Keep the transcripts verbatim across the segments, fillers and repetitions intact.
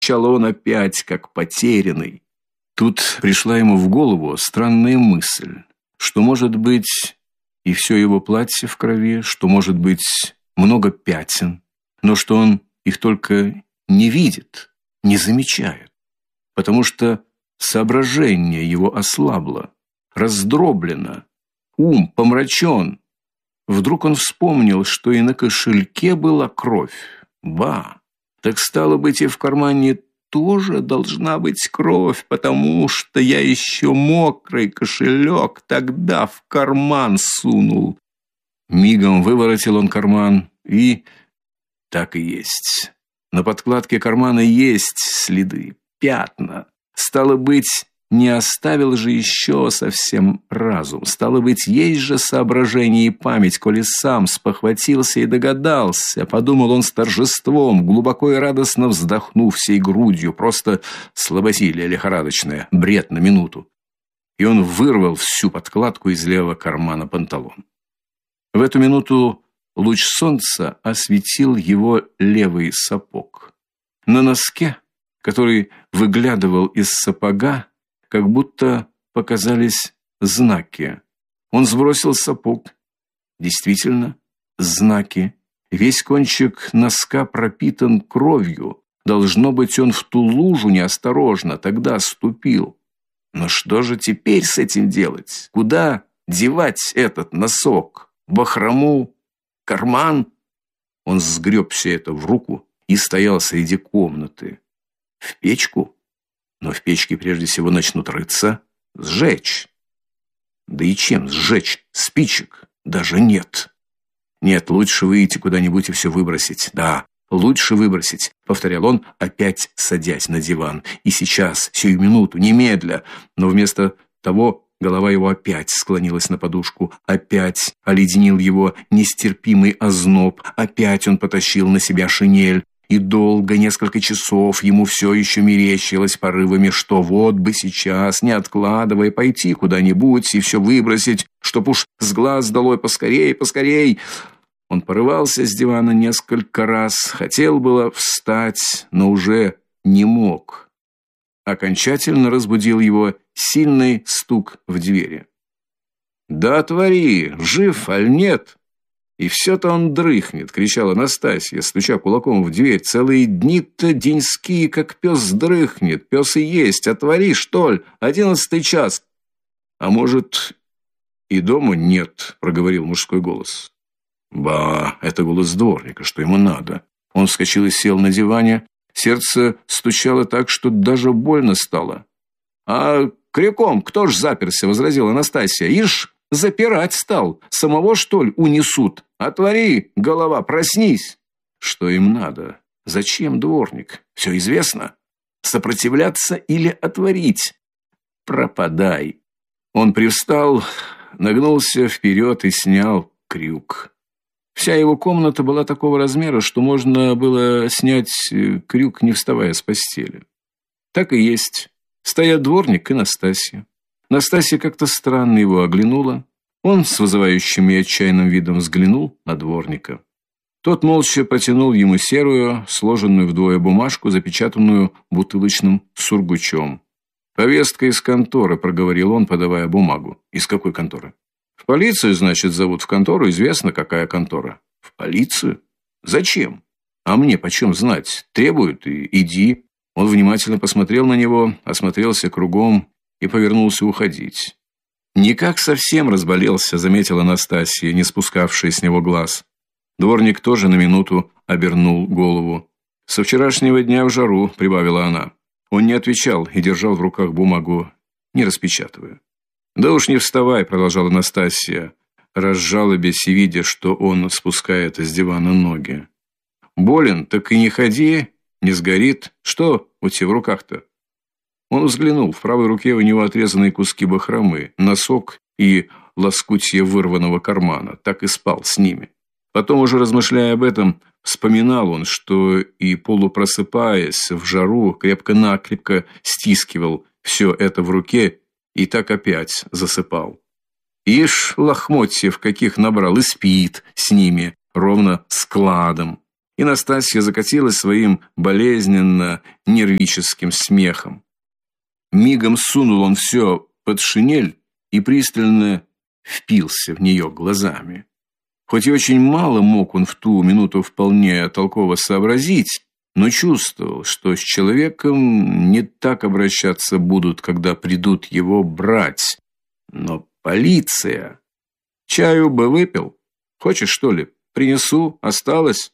закричал он опять, как потерянный. Тут пришла ему в голову странная мысль, что, может быть, и все его платье в крови, что, может быть, много пятен, но что он их только не видит, не замечает, потому что соображение его ослабло, раздроблено, ум помрачен. Вдруг он вспомнил, что и на кошельке была кровь. Ба! Так стало быть, и в кармане тоже должна быть кровь, потому что я еще мокрый кошелек тогда в карман сунул. Мигом выворотил он карман, и так и есть. На подкладке кармана есть следы, пятна. Стало быть, не оставил же еще совсем разум. Стало быть, есть же соображение и память, коли сам спохватился и догадался. Подумал он с торжеством, глубоко и радостно вздохнув всей грудью, просто слабосилие лихорадочное, бред на минуту. И он вырвал всю подкладку из левого кармана панталон. В эту минуту луч солнца осветил его левый сапог. На носке, который выглядывал из сапога, как будто показались знаки. Он сбросил сапог. Действительно, знаки. Весь кончик носка пропитан кровью. Должно быть, он в ту лужу неосторожно тогда ступил. Но что же теперь с этим делать? Куда девать этот носок? Бахрому? Карман? Он сгреб все это в руку и стоял среди комнаты. В печку? Но в печке прежде всего начнут рыться. Сжечь. Да и чем сжечь? Спичек даже нет. Нет, лучше выйти куда-нибудь и все выбросить. Да, лучше выбросить, повторял он, опять садясь на диван. И сейчас, сию минуту, немедля. Но вместо того голова его опять склонилась на подушку. Опять оледенил его нестерпимый озноб. Опять он потащил на себя шинель. И долго, несколько часов, ему все еще мерещилось порывами, что вот бы сейчас, не откладывая, пойти куда-нибудь и все выбросить, чтоб уж с глаз долой поскорей, поскорей. Он порывался с дивана несколько раз, хотел было встать, но уже не мог. Окончательно разбудил его сильный стук в двери. «Да отвори, жив аль нет?» «И все-то он дрыхнет», — кричала Настасья, стуча кулаком в дверь. «Целые дни-то деньские, как пес дрыхнет. Пес и есть. Отвори, что ли? Одиннадцатый час». «А может, и дома нет», — проговорил мужской голос. «Ба, это голос дворника, что ему надо». Он вскочил и сел на диване. Сердце стучало так, что даже больно стало. «А крюком кто ж заперся?» — возразила Настасья. «Ишь, запирать стал. Самого, что ли, унесут? Отвори, голова, проснись!» Что им надо? Зачем дворник? Все известно. Сопротивляться или отворить? Пропадай. Он привстал, нагнулся вперед и снял крюк. Вся его комната была такого размера, что можно было снять крюк, не вставая с постели. Так и есть. Стоят дворник и Настасья. Настасья как-то странно его оглянула. Он с вызывающим и отчаянным видом взглянул на дворника. Тот молча потянул ему серую, сложенную вдвое бумажку, запечатанную бутылочным сургучом. «Повестка из конторы», — проговорил он, подавая бумагу. «Из какой конторы?» «В полицию, значит, зовут. В контору, известно, какая контора». «В полицию? Зачем? А мне почем знать? Требуют, и иди». Он внимательно посмотрел на него, осмотрелся кругом и повернулся уходить. «Никак совсем разболелся», — заметила Настасья, не спускавшая с него глаз. Дворник тоже на минуту обернул голову. «Со вчерашнего дня в жару», — прибавила она. Он не отвечал и держал в руках бумагу, не распечатывая. «Да уж не вставай», — продолжала Настасья, разжалобясь и видя, что он спускает с дивана ноги. «Болен, так и не ходи, не сгорит. Что у тебя в руках-то?» Он взглянул. В правой руке у него отрезанные куски бахромы, носок и лоскутья вырванного кармана. Так и спал с ними. Потом, уже размышляя об этом, вспоминал он, что и полупросыпаясь в жару, крепко-накрепко стискивал все это в руке и так опять засыпал. Ишь, лохмотьев каких набрал, и спит с ними ровно складом. И Настасья закатилась своим болезненно-нервическим смехом. Мигом сунул он все под шинель и пристально впился в нее глазами. Хоть и очень мало мог он в ту минуту вполне толково сообразить, но чувствовал, что с человеком не так обращаться будут, когда придут его брать. Но полиция... Чаю бы выпил? Хочешь, что ли? Принесу? Осталось?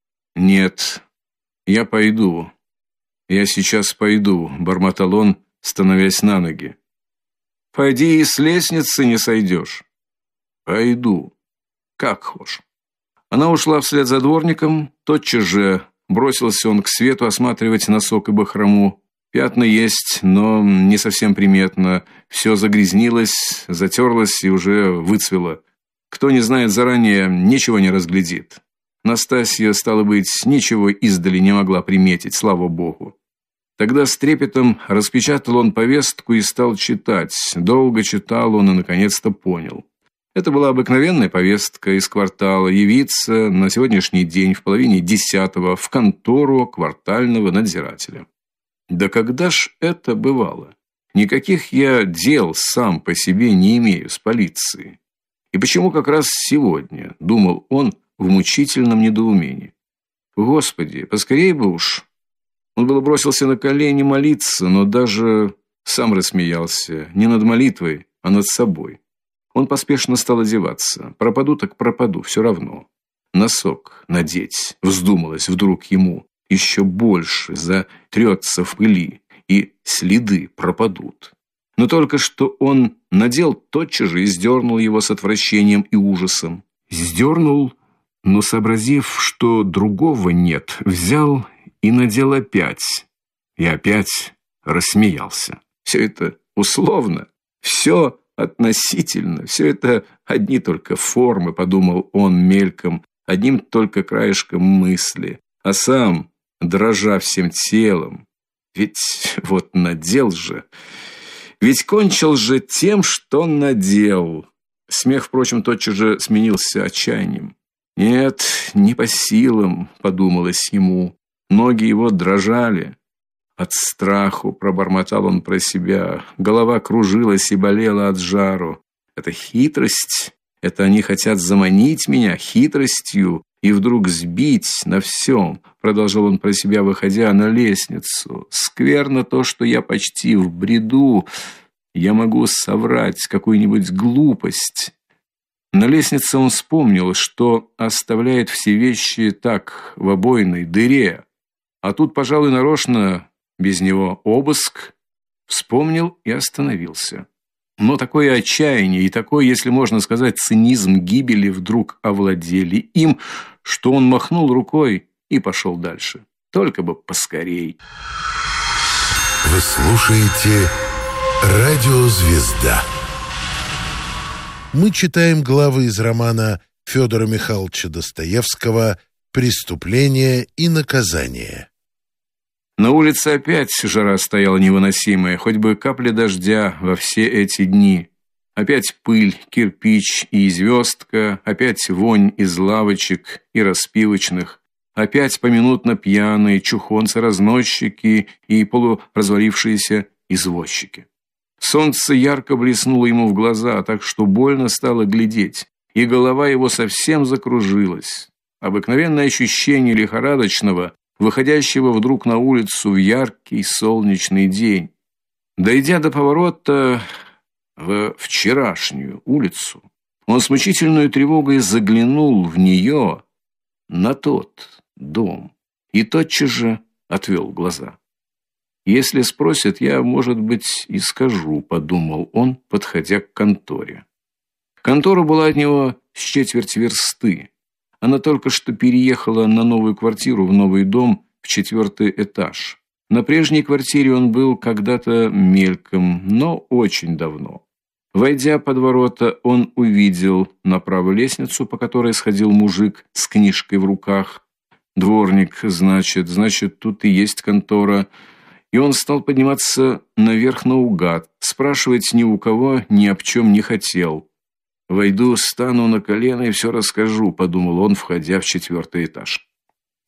Нет, я пойду. Я сейчас пойду, бормотал он, становясь на ноги. Пойди и с лестницы не сойдешь. Пойду. Как хошь. Она ушла вслед за дворником, тотчас же бросился он к свету осматривать носок и бахрому. Пятна есть, но не совсем приметно. Все загрязнилось, затерлось и уже выцвело. Кто не знает заранее, ничего не разглядит. Настасья, стало быть, ничего издали не могла приметить, слава богу. Тогда с трепетом распечатал он повестку и стал читать. Долго читал он и наконец-то понял. Это была обыкновенная повестка из квартала явиться на сегодняшний день в половине десятого в контору квартального надзирателя. Да когда ж это бывало? Никаких я дел сам по себе не имею с полицией. И почему как раз сегодня, думал он в мучительном недоумении. Господи, поскорей бы уж. Он было бросился на колени молиться, но даже сам рассмеялся, не над молитвой, а над собой. Он поспешно стал одеваться. Пропаду так пропаду, все равно. Носок надеть вздумалось вдруг ему. Еще больше затрется в пыли, и следы пропадут. Но только что он надел, тотчас же и сдернул его с отвращением и ужасом. Сдернул, но, сообразив, что другого нет, взял и надел опять. И опять рассмеялся. Все это условно, все относительно, все это одни только формы, подумал он мельком, одним только краешком мысли. А сам... дрожа всем телом. Ведь вот надел же. Ведь кончил же тем, что надел. Смех, впрочем, тотчас же сменился отчаянием. Нет, не по силам, подумалось ему. Ноги его дрожали. От страху пробормотал он про себя. Голова кружилась и болела от жару. Это хитрость. Это они хотят заманить меня хитростью и вдруг сбить на всем, продолжал он про себя, выходя на лестницу. Скверно то, что я почти в бреду. Я могу соврать какую-нибудь глупость. На лестнице он вспомнил, что оставляет все вещи так в обойной дыре. А тут, пожалуй, нарочно без него обыск. Вспомнил и остановился. Но такое отчаяние и такой, если можно сказать, цинизм гибели вдруг овладели им, что он махнул рукой и пошел дальше. Только бы поскорей. Вы слушаете «Радио Звезда». Мы читаем главы из романа Федора Михайловича Достоевского «Преступление и наказание». На улице опять жара стояла невыносимая, хоть бы капли дождя во все эти дни. Опять пыль, кирпич и звездка, опять вонь из лавочек и распивочных, опять поминутно пьяные чухонцы-разносчики и полуразвалившиеся извозчики. Солнце ярко блеснуло ему в глаза, так что больно стало глядеть, и голова его совсем закружилась. Обыкновенное ощущение лихорадочного, выходящего вдруг на улицу в яркий солнечный день. Дойдя до поворота в вчерашнюю улицу, он с мучительной тревогой заглянул в нее, на тот дом, и тотчас же отвел глаза. Если спросят, я, может быть, и скажу, подумал он, подходя к конторе. Контора была от него с четверть версты. Она только что переехала на новую квартиру в новый дом в четвертый этаж. На прежней квартире он был когда-то мельком, но очень давно. Войдя под ворота, он увидел направо лестницу, по которой сходил мужик с книжкой в руках. Дворник, значит, значит, тут и есть контора. И он стал подниматься наверх наугад, спрашивать ни у кого ни об чем не хотел. Войду, стану на колено и все расскажу, подумал он, входя в четвертый этаж.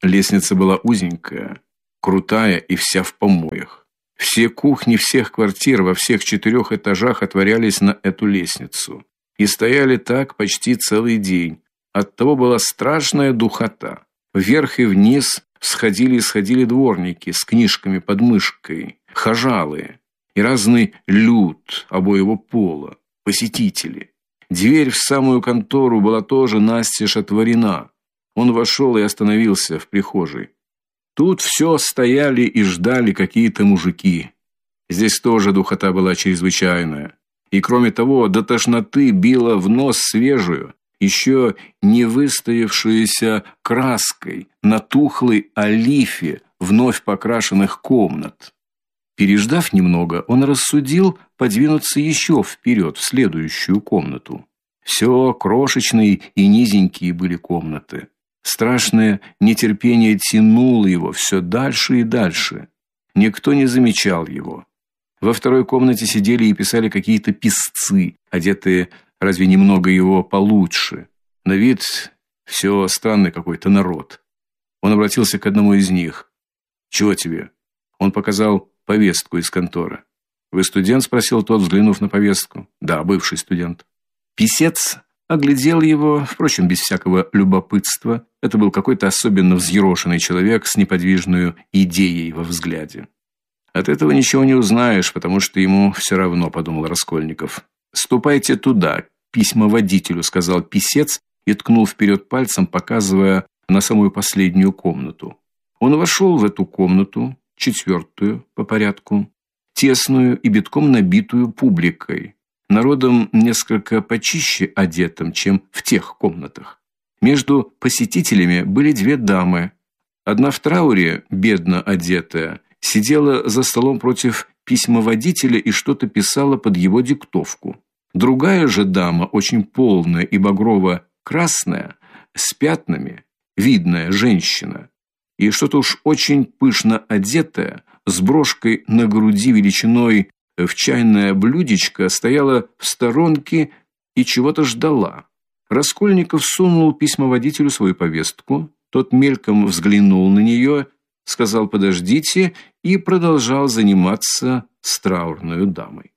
Лестница была узенькая, крутая и вся в помоях. Все кухни всех квартир во всех четырех этажах отворялись на эту лестницу и стояли так почти целый день. Оттого была страшная духота. Вверх и вниз всходили и сходили дворники с книжками под мышкой, хожалы и разный люд обоего пола, посетители. Дверь в самую контору была тоже настежь отворена. Он вошел и остановился в прихожей. Тут все стояли и ждали какие-то мужики. Здесь тоже духота была чрезвычайная. И кроме того, до тошноты била в нос свежую, еще не выстоявшуюся краской на тухлой олифе вновь покрашенных комнат. Переждав немного, он рассудил подвинуться еще вперед в следующую комнату. Все крошечные и низенькие были комнаты. Страшное нетерпение тянуло его все дальше и дальше. Никто не замечал его. Во второй комнате сидели и писали какие-то писцы, одетые разве немного его получше. На вид все странный какой-то народ. Он обратился к одному из них. «Чего тебе?» Он показал повестку из конторы. «Вы студент?» – спросил тот, взглянув на повестку. «Да, бывший студент». Писец оглядел его, впрочем, без всякого любопытства. Это был какой-то особенно взъерошенный человек с неподвижной идеей во взгляде. От этого ничего не узнаешь, потому что ему все равно, подумал Раскольников. Ступайте туда, письмоводителю, сказал писец и ткнул вперед пальцем, показывая на самую последнюю комнату. Он вошел в эту комнату, четвертую по порядку, тесную и битком набитую публикой, народом несколько почище одетым, чем в тех комнатах. Между посетителями были две дамы. Одна в трауре, бедно одетая, сидела за столом против письмоводителя и что-то писала под его диктовку. Другая же дама, очень полная и багрово-красная, с пятнами, видная женщина, и что-то уж очень пышно одетая, с брошкой на груди величиной в чайное блюдечко, стояла в сторонке и чего-то ждала. Раскольников сунул письмоводителю свою повестку, тот мельком взглянул на нее, сказал «подождите» и продолжал заниматься с траурной дамой.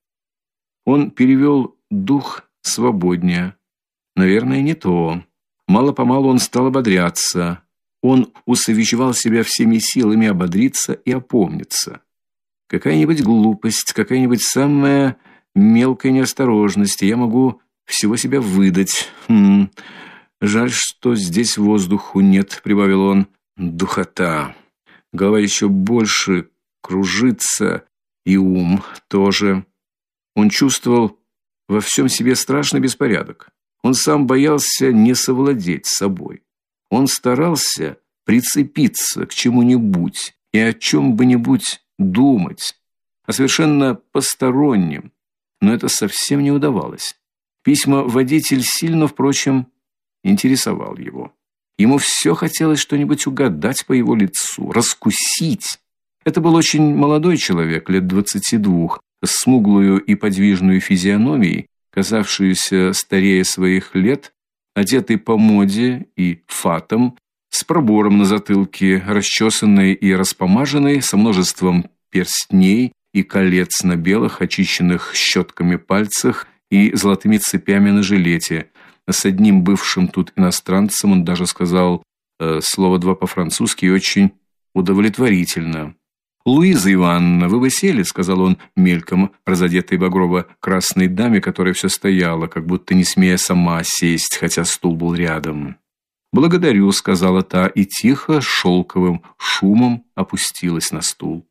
Он перевел дух свободнее. Наверное, не то. Мало-помалу он стал ободряться. Он усовещевал себя всеми силами ободриться и опомниться. Какая-нибудь глупость, какая-нибудь самая мелкая неосторожность, и я могу всего себя выдать. Хм. Жаль, что здесь воздуху нет, прибавил он. Духота. Голова еще больше кружится, и ум тоже. Он чувствовал во всем себе страшный беспорядок. Он сам боялся не совладеть с собой. Он старался прицепиться к чему-нибудь и о чем бы нибудь думать, о совершенно постороннем, но это совсем не удавалось. Письмоводитель сильно, впрочем, интересовал его. Ему все хотелось что-нибудь угадать по его лицу, раскусить. Это был очень молодой человек, лет двадцати двух, с смуглую и подвижную физиономией, казавшуюся старее своих лет, одетый по моде и фатом, с пробором на затылке, расчесанный и распомаженный, со множеством перстней и колец на белых, очищенных щетками пальцах и золотыми цепями на жилете. С одним бывшим тут иностранцем он даже сказал э, слово два по-французски и очень удовлетворительно. «Луиза Ивановна, вы бы сели», — сказал он мельком разодетой багрово-красной даме, которая все стояла, как будто не смея сама сесть, хотя стул был рядом. «Благодарю», — сказала та, и тихо, шелковым шумом опустилась на стул.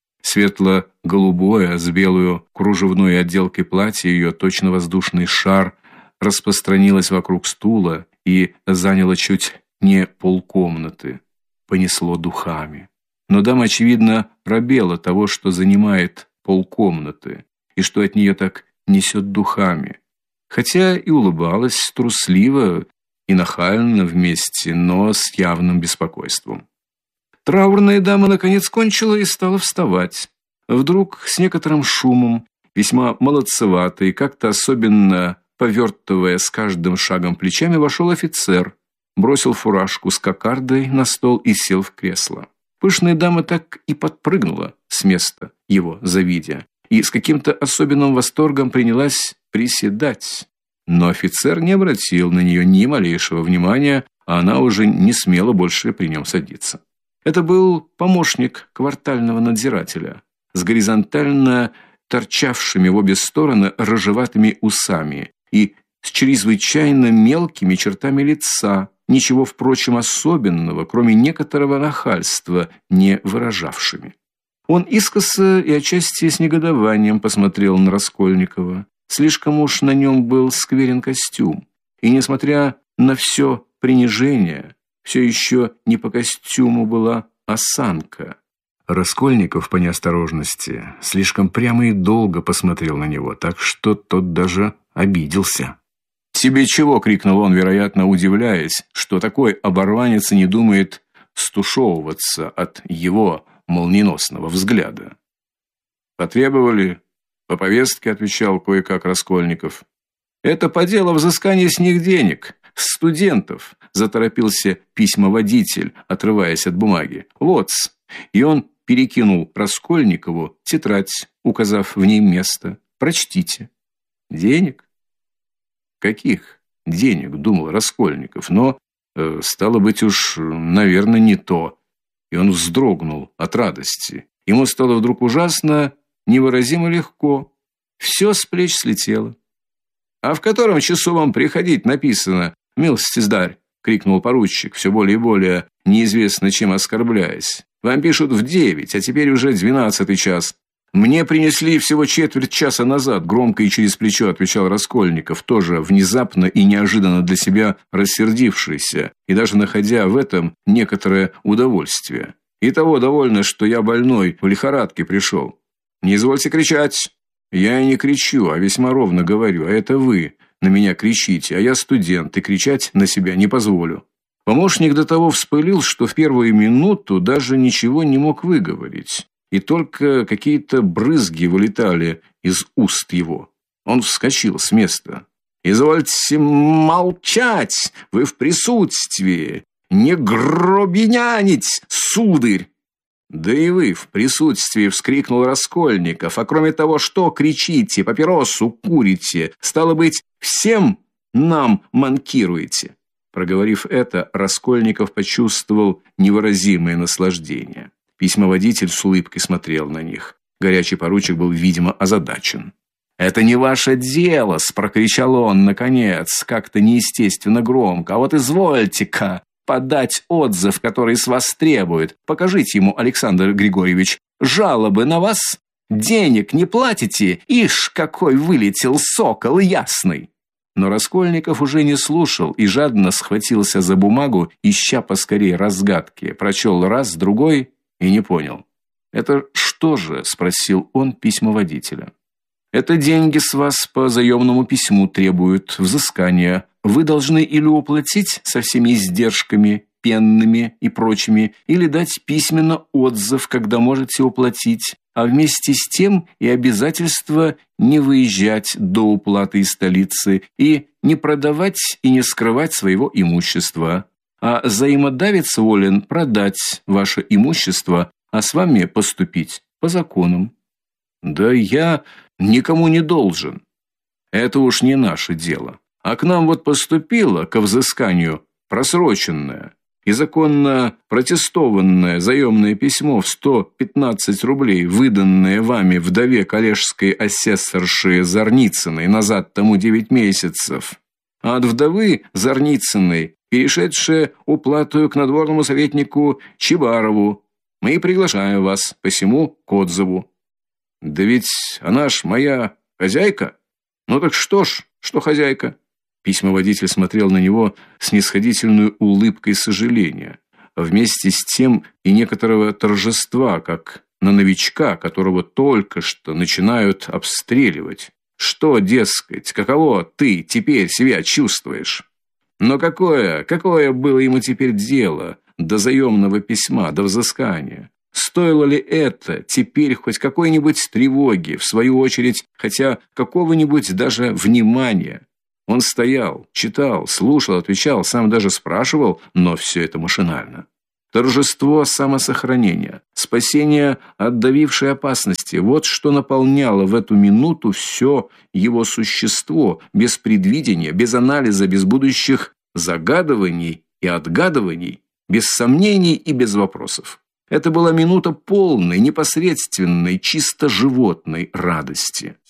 Светло-голубое, с белую кружевной отделкой платье ее, точно воздушный шар, распространилось вокруг стула и заняло чуть не полкомнаты. Понесло духами. Но дама, очевидно, робела того, что занимает полкомнаты, и что от нее так несет духами. Хотя и улыбалась трусливо и нахально вместе, но с явным беспокойством. Траурная дама наконец кончила и стала вставать. Вдруг с некоторым шумом, весьма молодцеватый, как-то особенно повертывая с каждым шагом плечами, вошел офицер. бросил фуражку с кокардой на стол и сел в кресло. Пышная дама так и подпрыгнула с места, его завидя, и с каким-то особенным восторгом принялась приседать. Но офицер не обратил на нее ни малейшего внимания, а она уже не смела больше при нем садиться. Это был помощник квартального надзирателя с горизонтально торчавшими в обе стороны рыжеватыми усами и с чрезвычайно мелкими чертами лица, ничего, впрочем, особенного, кроме некоторого нахальства, не выражавшими. Он искоса и отчасти с негодованием посмотрел на Раскольникова. Слишком уж на нем был скверен костюм, и, несмотря на все принижение, все еще не по костюму была осанка. Раскольников по неосторожности слишком прямо и долго посмотрел на него, так что тот даже обиделся. «Тебе чего?» — крикнул он, вероятно, удивляясь, что такой оборванец не думает стушевываться от его молниеносного взгляда. «Потребовали?» «По повестке», — отвечал кое-как Раскольников. «Это по делу взыскания с них денег, с студентов», — заторопился письмоводитель, отрываясь от бумаги. «Вот-с». И он перекинул Раскольникову тетрадь, указав в ней место. «Прочтите». «Денег?» «Каких денег?» — думал Раскольников. Но, э, стало быть уж, наверное, не то. И он вздрогнул от радости. Ему стало вдруг ужасно, невыразимо легко. Все с плеч слетело. «А в котором часу вам приходить написано, милостиздарь?» — крикнул поручик, все более и более неизвестно чем оскорбляясь. «Вам пишут в девять, а теперь уже двенадцатый час». «Мне принесли всего четверть часа назад», — громко и через плечо отвечал Раскольников, тоже внезапно и неожиданно для себя рассердившийся, и даже находя в этом некоторое удовольствие. «И того довольно, что я больной, в лихорадке пришел». «Не извольте кричать». «Я и не кричу, а весьма ровно говорю, а это вы на меня кричите, а я студент, и кричать на себя не позволю». Помощник до того вспылил, что в первую минуту даже ничего не мог выговорить. И только какие-то брызги вылетали из уст его. Он вскочил с места. «Извольте молчать! Вы в присутствии! Не гробинянить, сударь!» «Да и вы в присутствии!» — вскрикнул Раскольников. «А кроме того, что кричите, папиросу курите, стало быть, всем нам манкируете!» Проговорив это, Раскольников почувствовал невыразимое наслаждение. Письмоводитель с улыбкой смотрел на них. Горячий поручик был, видимо, озадачен. «Это не ваше дело!» — прокричал он, наконец, как-то неестественно громко. «А вот извольте-ка подать отзыв, который с вас требует. Покажите ему, Александр Григорьевич, жалобы на вас. Денег не платите? Ишь, какой вылетел сокол ясный!» Но Раскольников уже не слушал и жадно схватился за бумагу, ища поскорее разгадки. Прочел раз, другой и не понял. «Это что же?» — спросил он письмоводителя. «Это деньги с вас по заемному письму требуют взыскания. Вы должны или уплатить со всеми издержками, пенными и прочими, или дать письменно отзыв, когда можете уплатить, а вместе с тем и обязательство не выезжать до уплаты из столицы и не продавать и не скрывать своего имущества. А взаимодавец волен продать ваше имущество, а с вами поступить по законам». «Да я никому не должен. Это уж не наше дело. А к нам вот поступило ко взысканию просроченное и законно протестованное заемное письмо в сто пятнадцать рублей, выданное вами вдове коллежской асессорши Зарницыной назад тому девять месяцев, а от вдовы Зарницыной, перешедшее уплату к надворному советнику Чебарову. Мы приглашаем вас посему к отзыву». «Да ведь она ж моя хозяйка». «Ну так что ж, что хозяйка?» Письмоводитель смотрел на него с снисходительной улыбкой сожаления, а вместе с тем и некоторого торжества, как на новичка, которого только что начинают обстреливать. «Что, дескать, каково ты теперь себя чувствуешь?» Но какое, какое было ему теперь дело до заемного письма, до взыскания? Стоило ли это теперь хоть какой-нибудь тревоги, в свою очередь, хотя какого-нибудь даже внимания? Он стоял, читал, слушал, отвечал, сам даже спрашивал, но все это машинально. Торжество самосохранения, спасение от давившей опасности – вот что наполняло в эту минуту все его существо, без предвидения, без анализа, без будущих загадываний и отгадываний, без сомнений и без вопросов. Это была минута полной, непосредственной, чисто животной радости.